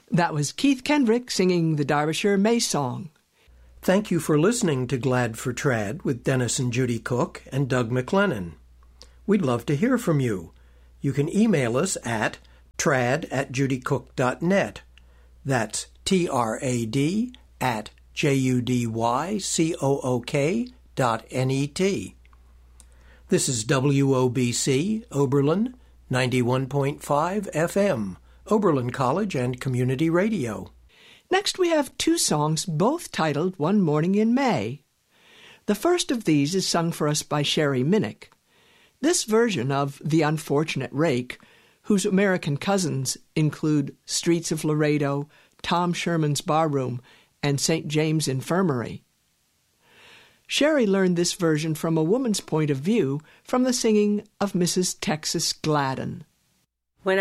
That was Keith Kendrick singing the Derbyshire May Song. Thank you for listening to Glad for Trad with Dennis and Judy Cook and Doug McLennan. We'd love to hear from you. You can email us at trad@judycook.net. That's trad@judycook.net. This is WOBC, Oberlin, 91.5 FM, Oberlin College and Community Radio. Next we have two songs, both titled One Morning in May. The first of these is sung for us by Sherry Minnick. This version of The Unfortunate Rake, whose American cousins include Streets of Laredo, Tom Sherman's Barroom, and St. James Infirmary. Sherry learned this version from a woman's point of view from the singing of Mrs. Texas Gladden.